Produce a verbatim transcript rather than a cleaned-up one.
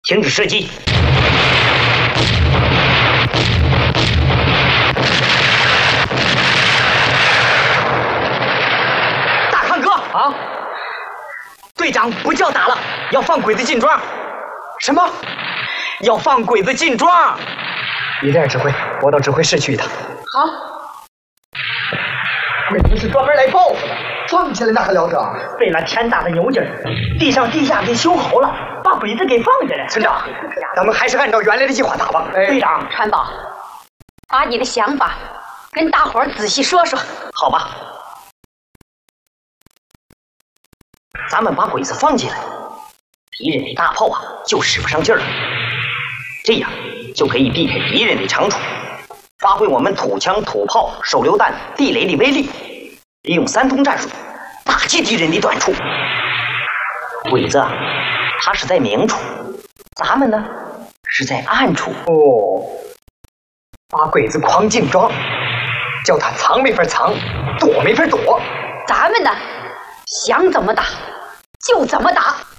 停止射击。大康哥啊，队长不叫打了，要放鬼子进庄。什么？要放鬼子进庄？你这样指挥，我到指挥室去一趟。 好。 鬼子是专门来报复的。 放起来那还了得！ 被那天大的牛劲儿，地上地下给修好了，把鬼子给放下来。村长，咱们还是按照原来的计划打吧。队长， 川宝，把你的想法跟大伙儿仔细说说。 好吧，咱们把鬼子放进来，敌人的大炮啊就使不上劲儿了，这样就可以避开敌人的长处，发挥我们土枪、土炮、手榴弹、地雷的威力。 利用三通战术打击敌人的短处。鬼子啊，他是在明处，咱们呢是在暗处。 哦，把鬼子框进庄，叫他藏没法藏，躲没法躲。 咱们呢，想怎么打就怎么打。